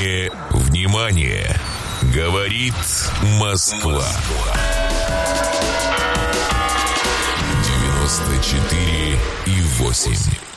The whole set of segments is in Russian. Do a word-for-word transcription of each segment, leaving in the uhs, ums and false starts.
Внимание, внимание! Говорит Москва. девяносто четыре и восемь.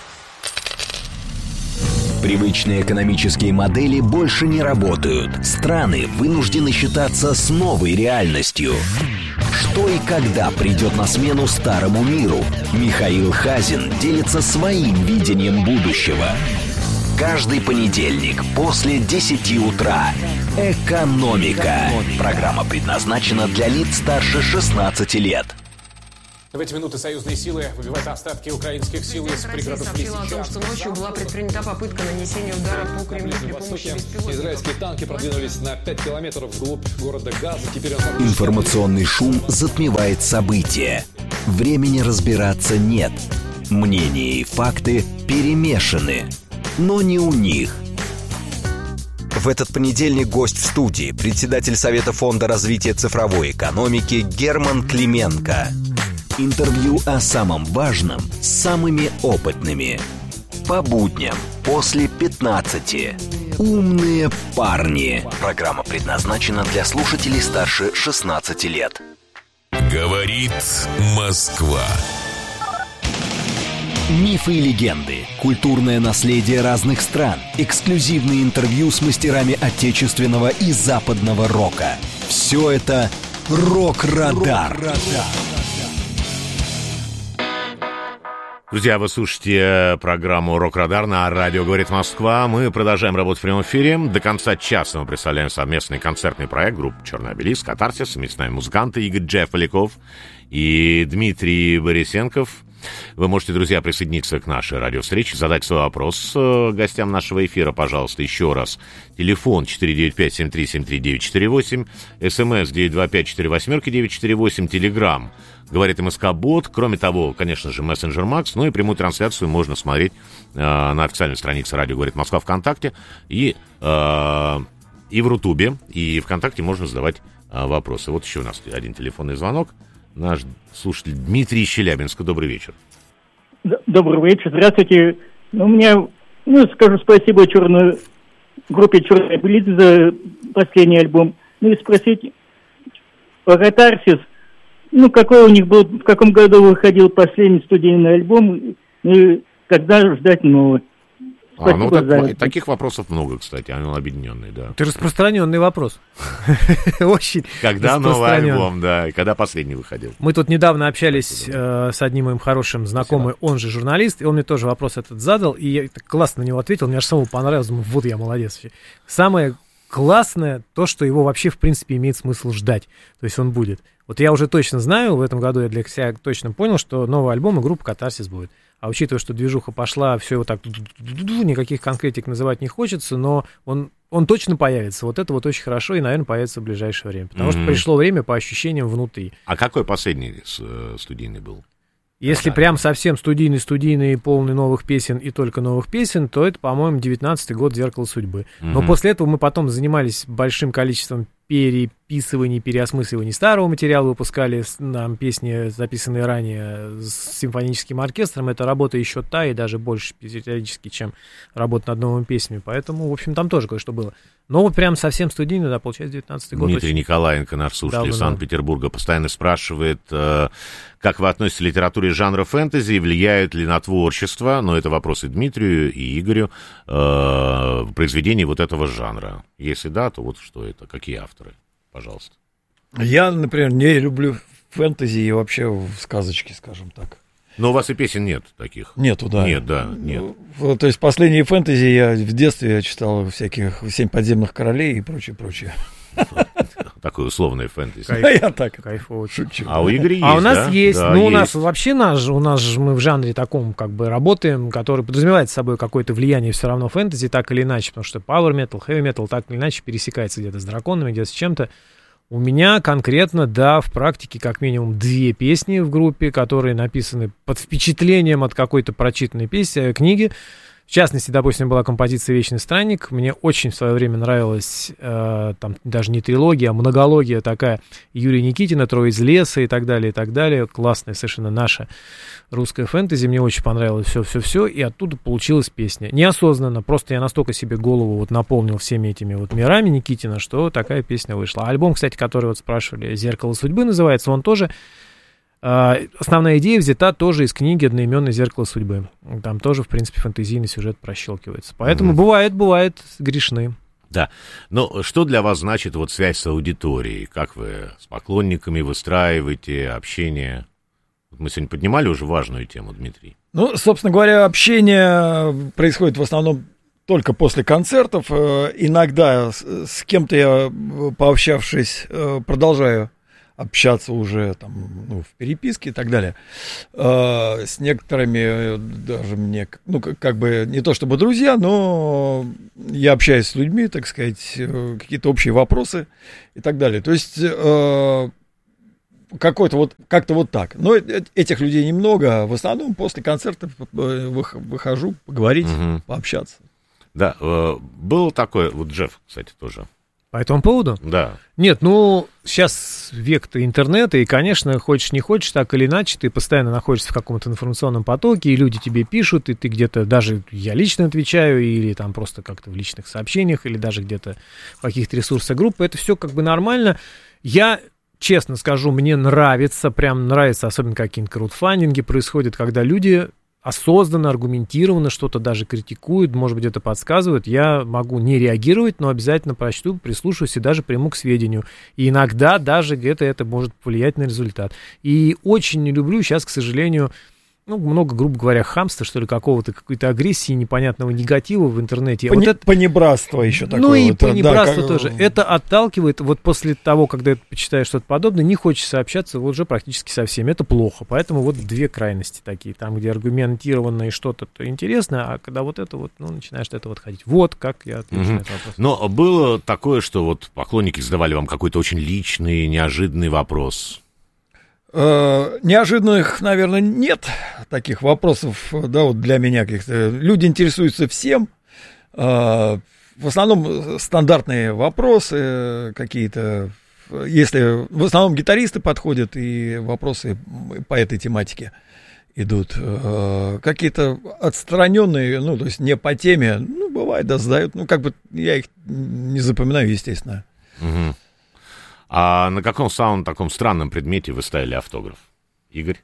Привычные экономические модели больше не работают. Страны вынуждены считаться с новой реальностью. Что и когда придет на смену старому миру? Михаил Хазин делится своим видением будущего. Каждый понедельник после десяти утра. «Экономика». Программа предназначена для лиц старше шестнадцати лет. В эти минуты союзные силы выбивают остатки украинских сил из пригородов сообщила о том, что ночью была предпринята попытка нанесения удара по Кремлю при помощи беспилотников. Израильские танки продвинулись на пять километров вглубь города Газа. Теперь он... Информационный шум затмевает события. Времени разбираться нет. Мнения и факты перемешаны. Но не у них. В этот понедельник гость в студии, председатель Совета фонда развития цифровой экономики Герман Клименко. Интервью о самом важном с самыми опытными. По будням после пятнадцати. Умные парни. Программа предназначена для слушателей старше шестнадцати лет. Говорит Москва. Мифы и легенды, культурное наследие разных стран, эксклюзивные интервью с мастерами отечественного и западного рока. Все это «Рок-Радар». Друзья, вы слушаете программу «Рок-Радар» на радио «Говорит Москва». Мы продолжаем работать в прямом эфире. До конца часа мы представляем совместный концертный проект группы «Черный обелиск», «Катарсис», вместе с нами музыканты Игорь Джефф Поляков и Дмитрий Борисенков. Вы можете, друзья, присоединиться к нашей радиовстрече, задать свой вопрос гостям нашего эфира, пожалуйста, еще раз. Телефон четыре девять пять семь три семь три девять четыре восемь, смс девять два пять четыре восемь девять четыре восемь, телеграм «Говорит МСК-бот». Кроме того, конечно же, мессенджер Макс, ну и прямую трансляцию можно смотреть э, на официальной странице «Радио Говорит Москва» ВКонтакте и, э, и в Рутубе, и ВКонтакте можно задавать э, вопросы. Вот еще у нас один телефонный звонок. Наш слушатель Дмитрий из Челябинска. Добрый вечер. Добрый вечер. Здравствуйте. У меня, ну, скажу спасибо черной группе «Черный обелиск» за последний альбом. Ну и спросить о «Катарсис». Ну, какой у них был, в каком году выходил последний студийный альбом, и когда ждать нового? А, ну, так, таких вопросов много, кстати, они объединенные, да. Это распространенный вопрос. Очень Когда новый альбом, да, и когда последний выходил. Мы тут недавно общались э, с одним моим хорошим знакомым, он же журналист, и он мне тоже вопрос этот задал, и я классно на него ответил, мне аж самому понравилось, думаю, вот я молодец. Самое классное то, что его вообще, в принципе, имеет смысл ждать, то есть он будет. Вот я уже точно знаю, в этом году я для себя точно понял, что новый альбом и группа «Катарсис» будет. А учитывая, что движуха пошла, все вот так, никаких конкретик называть не хочется, но он, он точно появится. Вот это вот очень хорошо и, наверное, появится в ближайшее время. Потому mm-hmm. что пришло время по ощущениям внутри. А какой последний студийный был? Если да, прям да. совсем студийный-студийный, полный новых песен и только новых песен, то это, по-моему, девятнадцатый год «Зеркало судьбы». Mm-hmm. Но после этого мы потом занимались большим количеством переписываний, переосмысливаний старого материала, выпускали нам песни, записанные ранее с симфоническим оркестром. Это работа еще та и даже больше периодически, чем работа над новыми песнями. Поэтому, в общем, там тоже кое-что было. Но вот прям совсем студийно, да, получается, девятнадцатый год. Дмитрий очень... Николаенко, наш слушатель из Санкт-Петербурга, постоянно спрашивает, э, как вы относитесь к литературе жанра фэнтези, влияет ли на творчество, но это вопрос и Дмитрию, и Игорю, э, произведений вот этого жанра. Если да, то вот что это, какие авторы, пожалуйста. Я, например, не люблю фэнтези и вообще сказочки, скажем так. Но у вас и песен нет таких. Нету, да. Нет, да, нет. Ну, то есть последние фэнтези я в детстве я читал всяких «Семь подземных королей» и прочее, прочее. Такое условное фэнтези. Кайф, я так кайфово шучу. А у Игоря есть, А у нас да? есть. Да, ну, есть. у нас вообще наш, у нас же мы в жанре таком как бы работаем, который подразумевает собой какое-то влияние все равно фэнтези, так или иначе, потому что power metal, heavy metal так или иначе пересекается где-то с драконами, где-то с чем-то. У меня конкретно, да, в практике как минимум две песни в группе, которые написаны под впечатлением от какой-то прочитанной песни, книги. В частности, допустим, была композиция «Вечный странник». Мне очень в свое время нравилась, э, там даже не трилогия, а многология такая Юрия Никитина, «Трое из леса» и так далее, и так далее. Классная совершенно наша русская фэнтези. Мне очень понравилось все-все-все, и оттуда получилась песня. Неосознанно, просто я настолько себе голову вот наполнил всеми этими вот мирами Никитина, что такая песня вышла. Альбом, кстати, который вот спрашивали, «Зеркало судьбы» называется, он тоже... Основная идея взята тоже из книги «Одноименное зеркало судьбы». Там тоже, в принципе, фэнтезийный сюжет прощелкивается. Поэтому mm-hmm. бывает, бывает, грешны. Да. Но что для вас значит вот связь с аудиторией? Как вы с поклонниками выстраиваете общение? Мы сегодня поднимали уже важную тему, Дмитрий. Ну, собственно говоря, общение происходит в основном только после концертов. Иногда с кем-то я, пообщавшись, продолжаю общаться уже там, ну, в переписке и так далее. Э, с некоторыми даже мне, ну, как, как бы, не то чтобы друзья, но я общаюсь с людьми, так сказать, э, какие-то общие вопросы и так далее. То есть, э, какой-то вот, как-то вот так. Но этих людей немного. В основном после концертов выхожу поговорить, угу. пообщаться. Да, э, было такое, вот Джефф, кстати, тоже. По этому поводу? Да. Нет, ну, сейчас век-то интернета, и, конечно, хочешь не хочешь, так или иначе, ты постоянно находишься в каком-то информационном потоке, и люди тебе пишут, и ты где-то, даже я лично отвечаю, или там просто как-то в личных сообщениях, или даже где-то в каких-то ресурсах группы, это все как бы нормально. Я, честно скажу, мне нравится, прям нравится, особенно какие-нибудь краудфандинги происходят, когда люди... осознанно, аргументированно что-то даже критикуют, может быть, это подсказывают, я могу не реагировать, но обязательно прочту, прислушаюсь и даже приму к сведению. И иногда даже где-то это может повлиять на результат. И очень не люблю сейчас, к сожалению, ну, много, грубо говоря, хамства, что ли, какого-то, какой-то агрессии, непонятного негатива в интернете. Пони- вот это... Понебратство еще такое. Ну и вот, понебратство да, тоже. как... Это отталкивает, вот после того, когда ты почитаешь что-то подобное, не хочется общаться вот уже практически со всеми. Это плохо. Поэтому вот две крайности такие. Там, где аргументированно и что-то интересное, а когда вот это вот, ну, начинаешь от этого отходить. Вот как я отвечу mm-hmm. на этот вопрос. Но было такое, что вот поклонники задавали вам какой-то очень личный, неожиданный вопрос. Неожиданных, наверное, нет таких вопросов, да, вот для меня каких-то. Люди интересуются всем. В основном стандартные вопросы какие-то. Если в основном гитаристы подходят, и вопросы по этой тематике идут. Какие-то отстраненные, ну, то есть не по теме, ну, бывает, да, задают. Ну, как бы я их не запоминаю, естественно. Угу. А на каком самом таком странном предмете вы ставили автограф? Игорь?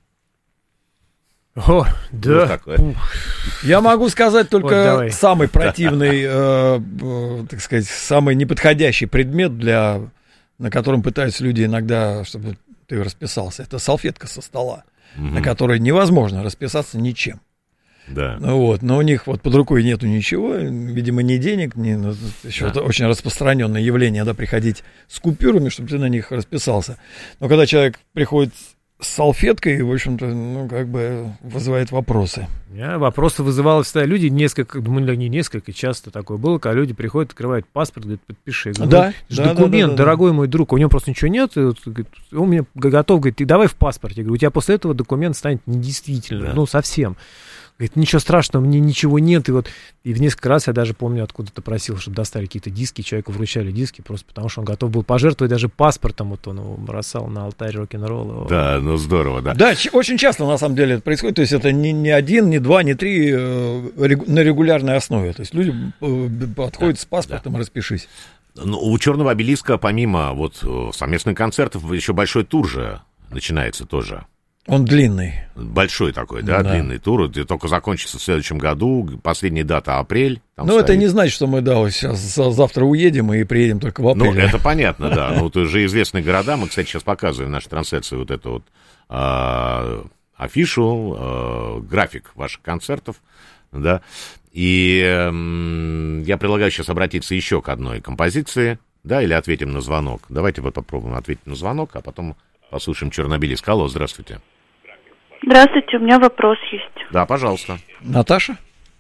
О, да. Я могу сказать только вот, самый противный, э, э, так сказать, самый неподходящий предмет, для, на котором пытаются люди иногда, чтобы ты расписался. Это салфетка со стола, угу. на которой невозможно расписаться ничем. Да. Ну, вот, но у них вот под рукой нету ничего, видимо, ни денег, ни, ну, еще да. Это очень распространенное явление, да, приходить с купюрами, чтобы ты на них расписался. Но когда человек приходит с салфеткой, в общем-то, ну, как бы вызывает вопросы. Я вопросы вызывало всегда. Люди несколько, думаю, не несколько, часто такое было, когда люди приходят, открывают паспорт, говорят, подпиши. Говорю, да, ну, да, документ, да, да, дорогой да. мой друг, у него просто ничего нет, и вот, он мне готов, говорит, ты давай в паспорте. Я говорю, у тебя после этого документ станет недействительным, да. ну, совсем. Говорит, ничего страшного, мне ничего нет. И вот и в несколько раз я даже помню, откуда-то просил, чтобы достали какие-то диски, человеку вручали диски, просто потому что он готов был пожертвовать даже паспортом, вот он его бросал на алтарь рок-н-ролла. Да, ну здорово, да. Да, очень часто на самом деле это происходит, то есть это не, не один, не два, не три, э, рег, на регулярной основе. То есть люди э, подходят да, с паспортом, да. распишись. Ну, у Черного обелиска, помимо вот совместных концертов, еще большой тур же начинается тоже. Он длинный. Большой такой, да, да. длинный тур. Это только закончится в следующем году. Последняя дата апрель. Ну, стоит. Это не значит, что мы, да, вот сейчас завтра уедем и приедем только в апреле. Ну, это понятно, да. Ну, это же известные города. Мы, кстати, сейчас показываем в нашей трансляции вот эту вот э, афишу, э, график ваших концертов, да. И э, я предлагаю сейчас обратиться еще к одной композиции, да, или ответим на звонок. Давайте вот попробуем ответить на звонок, а потом послушаем Чернобыльск. Алло, здравствуйте. Здравствуйте, у меня вопрос есть. Да, пожалуйста. Наташа?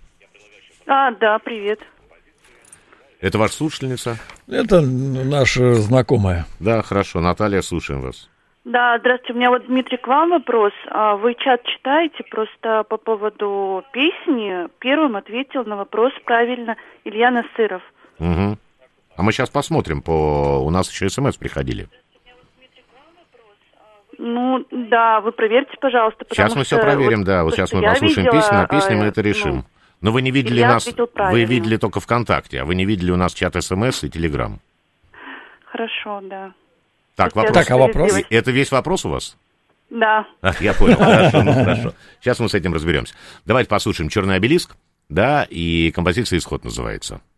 А, да, привет. Это ваша слушательница? Это наша знакомая. Да, хорошо. Наталья, слушаем вас. Да, здравствуйте. У меня вот, Дмитрий, к вам вопрос. А вы чат читаете? Просто по поводу песни первым ответил на вопрос правильно Илья Насыров. Угу. А мы сейчас посмотрим, по... у нас еще смс приходили. Ну, да, вы проверьте, пожалуйста. Сейчас мы все проверим, вот, да. Вот сейчас мы послушаем видела, песню, на песне а, мы это решим. Ну, Но вы не видели Илья нас, вы видели только ВКонтакте, а вы не видели у нас чат СМС и Телеграм. Хорошо, да. Так, вопрос. Так, а вопрос? Это весь вопрос у вас? Да. А, я понял, хорошо, ну хорошо. Сейчас мы с этим разберемся. Давайте послушаем «Черный обелиск», да, и композиция «Исход» называется.